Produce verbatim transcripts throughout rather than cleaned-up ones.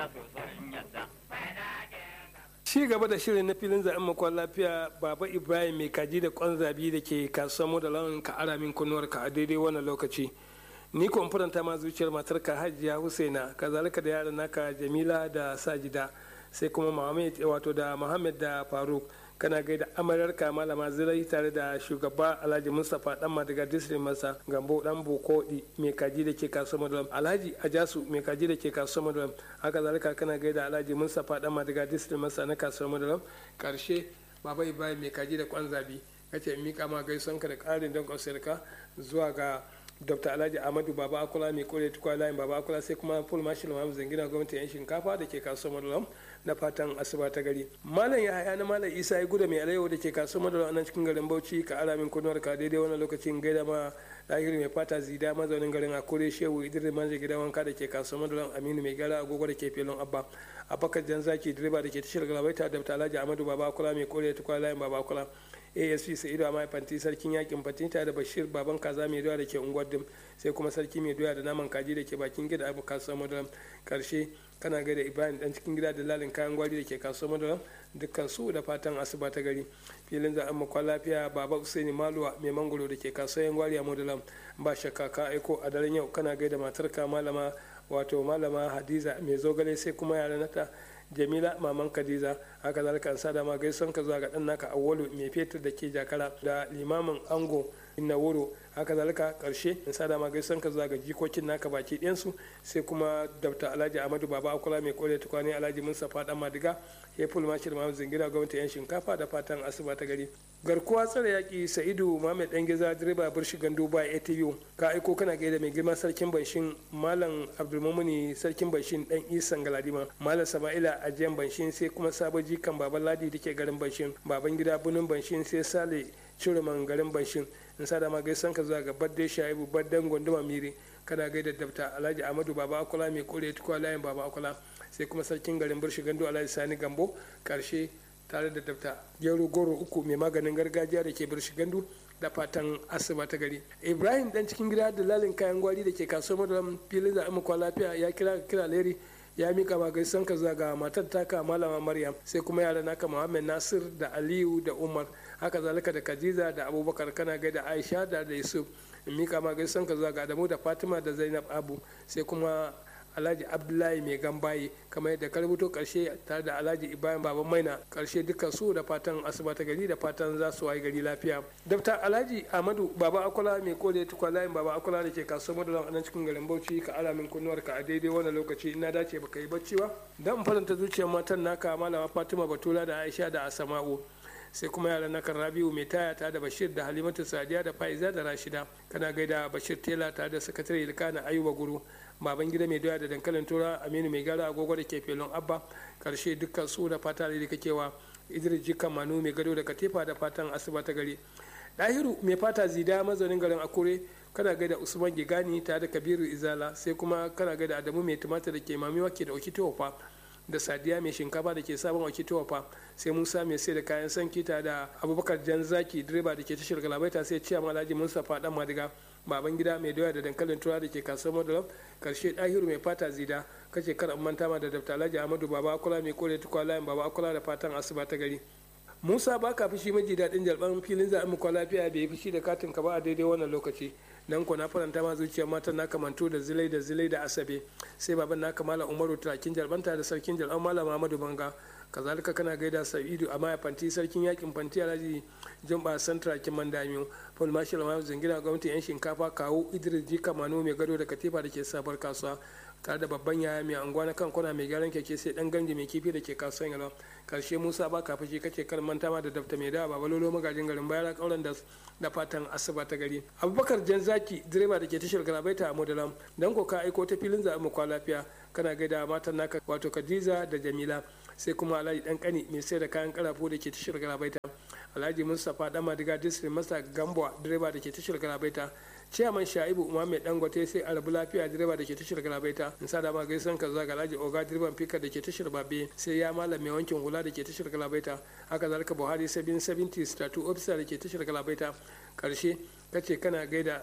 ci gaba da shirin na filin zaɓen makon lafiya baba ibrahim mai kaji da kwan zabi da ke kasuwar mu da lawan ka ara min kunnuwar ka a daidai wannan lokaci ni ko faranta ma zuciyar matar ka hajiya husaina kazalika da yaran naka jamila da sajida sai kuma muhammad wato da muhammad da faruk kana gaida amaryarka malama zirai tare da shugaba alhaji mustapha dan madiga district masa gambo dan bokodi mai kaji da ke kasuwar madalam alhaji ajasu mai kaji da ke kasuwar madalam haka zalika kana gaida alhaji mustapha dan madiga district masa na kasuwar madalam karshe baba ibrahim mai kaji da kwan zabi kace mika ma gaisonka da karin don kwasirka zuwa ga dr alhaji ahmadu baba akula mai kore tukwa layin baba akula sai kuma full marshal muhammad zangina gwamnatin yan shinkafa da ke kasuwar madalam na fatan asuba ta gari malam ya haya na malam isa ya guda mai alayyau da ke kasuwar madalam nan cikin garin bauchi ka ara min kunuwar ka daidai wannan lokacin gaida ma lahiri mai fata zida mazaunin garin akure shehu idris manje gidan wanka da ke kasuwar madalam aminu mai gara agogo da ke filin abba abakar janzaki direba da ke tashar galabaita da alhaji ahmadu baba akula mai kore tukwa layin baba akula asp sa'idu a mahaifanti sarkin yakin fatinta da bashir baban kaza mai doya da ke unguwar dim sai kuma sarki mai doya da naman kaji da ke bakin gida abu kasuwar madaram karshe kana gaida ibrahim dan cikin gida da lalin kayan gwari da ke kasuwar madaram dukkan su da fatan asuba ta gari filin zaɓen makon lafiya baba usaini maluwa mai mangoro da ke kasuwar gwari a madaram ba shakka ka aiko a daren yau kana gaida matarka malama wato malama hadiza mai zogale sai kuma yaran nata jamila maman kadiza haka zalika an sada ma gaison ka zuwa ga dan naka awwalu mai fetur da ke jakara da limamin ango inna wuro haka zalika karshe in sada ma gaison ka zuwa ga jikokin naka baki ɗayan sai kuma dr alhaji ahmadu baba akula mai kore tukwani alhaji mustapha dan madiga ya ful mashir mahamud zingira gwamnati yan shinkafa da fatan asuba ta gari garkuwa tsare yaki sa'idu muhammad dan giza direba burshi gandu ba atv ka aiko kana gaida mai girma sarkin banshin malam abdulmumuni sarkin banshin dan isan galadima malam sama'ila ajiyan banshin sai kuma sabo jikan baban ladi da ke garin banshin baban gida bunin banshin sai sale ciruman garin banshin in sa da ma gaisan ka zuwa ga badde shaibu baddan gonduma miri kana gaida dabta alhaji ahmadu baba akula mai kore tukwa layin baba akula sai kuma sarkin garin burshi gandu alhaji sani gambo karshe tare da dabta gero goro uku mai maganin gargajiya da ke burshi gandu da fatan asuba ta gari ibrahim dan cikin gida da lalin kayan gwari da ke kasuwar madaram filin zaɓen makon lafiya ya kira kira leri ya mika ma gaisan ka zuwa ga matar taka malama maryam sai kuma yara naka muhammad nasir da aliyu da umar haka zalika da khadija da abubakar kana gaida aisha da da yusuf mika ma gaisan ka zuwa ga adamu da fatima da zainab abu sai kuma alhaji abdullahi mai gambaye kamar yadda ka rubuto karshe tare da alhaji ibrahim baban maina karshe dukkan su da fatan asuba ta gari da fatan za su wayi gari lafiya dafta alhaji ahmadu baba akwala mai kore tukwa layin baba akwala da ke kasuwar madalan anan cikin garin bauchi ka alamin kunnuwar ka a daidai wannan lokaci ina dace baka yi bacci ba dan faranta zuciyar matan naka malama fatima batula da aisha da asama'u sai kuma yaran na kan rabiu mai taya ta da bashir da halimatu sadiya da faiza da rashida kana gaida bashir tela ta da sakatare ilkana ayuba guru baban gida mai doya da dankalin tura aminu mai gara agogo da ke felon abba karshe dukkan su da fata da kakewa idris jikan manu mai gado da katifa da fatan asuba ta gari dahiru mai fata zida mazaunin garin akure kana gaida usman gigani ta da kabiru izala sai kuma kana gaida adamu mai tumatir da ke mamiwa ke da okitofa da sadiya mai shinkafa da ke sabon okitowa fa sai musa mai sai da kayan sanki ta da abubakar janzaki direba da ke tashar galabaita sai ciya malaji mustapha dan madiga baban gida mai doya da dankalin tura da ke kasuwar madalam karshe dahiru mai fata zida kace kar an manta ma da dafta alhaji ahmadu baba akula mai kore tukwa layin baba akula da fatan asuba ta gari musa ba ka fushi maji daɗin jalban filin za'a muku lafiya bai fushi da katin ka ba a daidai wannan lokaci nan ko na faranta ma zuciyar matan naka manto da zilai da zilai da asabe sai baban naka malam umaru turakin jalbanta da sarkin jalban malam ahmadu banga kazalika kana gaida sa'idu a maya fanti sarkin yakin fanti alhaji jumba santrakin mandamiyo paul marshal ma zingina gwamnati yan shinkafa kawo idris jika mano mai gado da katifa da ke sabar kasuwa tare da babban yaya mai anguwa na kan kwana mai gyaran keke sai dan ganji mai kifi da ke kasuwan yalwa karshe musa ba ka fushi kace kar manta ma da dafta mai dawa babalolo magajin garin bayar kauran da da fatan asuba ta gari abubakar janzaki direba da ke tashar galabaita a modalam dan ko ka aiko ta filin zaɓen mu kwa lafiya kana gaida matan naka wato khadija da jamila sai kuma alhaji dan kani mai sai da kayan karafo da ke tashar galabaita alhaji mustapha dan madiga district masa gambo direba da ke tashar galabaita ciyaman shaibu muhammed dangote sai arabu lafiya direba da ke tashar galabaita in sa dama gaisan ka zuwa ga alhaji oga direban fikar da ke tashar babe sai ya malam mai wankin hula da ke tashar galabaita haka zalika buhari sabin seventy statu officer da ke tashar galabaita karshe kace kana gaida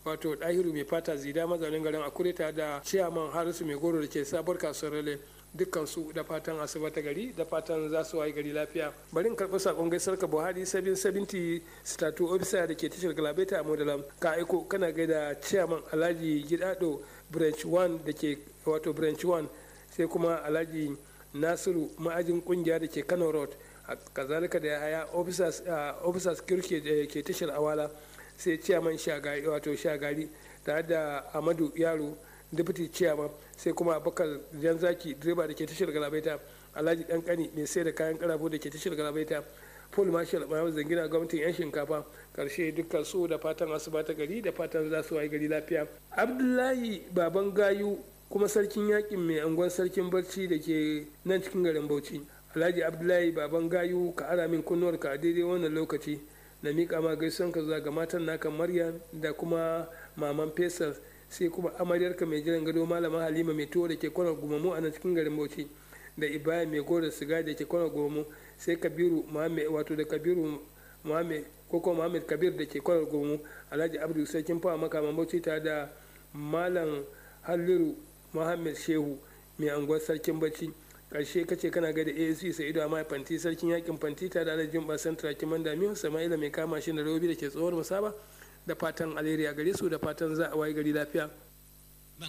wato ɗahiru mai fata zida mazaunin garin akure tare da ciyaman harisu mai goro da ke sabuwar kasuwar rale dukkan su da fatan asuba ta gari da fatan za su wayi gari lafiya. Bari in karɓi sakon gaisar ka Buhari sabin sabinti statu ofisa da ke tashar Galabaita a Modalam ka aiko kana gaida ciyaman Alhaji Gidado branch one da ke wato branch one sai kuma Alhaji Nasiru ma'ajin kungiya da ke Kano Road kazalika da haya officers officers kirke da ke tashar Awala sai ciyaman Shagari wato Shagari tare da Amadu Yaro deputy chairman sai kuma Abubakar Janzaki direba da ke tashar Galabaita Alhaji Dankani mai sai da kayan karabo da ke tashar Galabaita Paul Marshall Mahamud Zangina gwamnatin yan shinkafa karshe dukkan su da fatan asuba ta gari da fatan za su wayi gari lafiya. Abdullahi baban gayu kuma sarkin yakin mai angon sarkin barci da ke nan cikin garin Bauchi Alhaji Abdullahi baban gayu ka ara min kunnuwar ka a daidai wannan lokaci na miƙa ma gaisuwan ka zuwa ga matan naka Maryam da kuma maman Faisal sai kuma amaryarka mai jiran gado malama Halima mai tuwo da ke kwanar gumamu a nan cikin garin Bauchi da Ibrahim mai gora siga da ke kwanar gumamu sai Kabiru Muhammad wato da Kabiru Muhammad koko Muhammad Kabir da ke kwanar gumamu Alhaji Abdul sarkin fawa makaman Bauchi tare da malam Halliru Muhammad Shehu mai anguwar sarkin Bauchi karshe kace kana ga da A S C Sa'idu Amai Fanti sarkin yakin Fanti tare da Alhaji Jumba Santra Kiman Damiyo Sama'ila mai kama shi da Robi da ke tsohuwar musaba da fatan alheri a gare su da fatan za a wayi gari lafiya.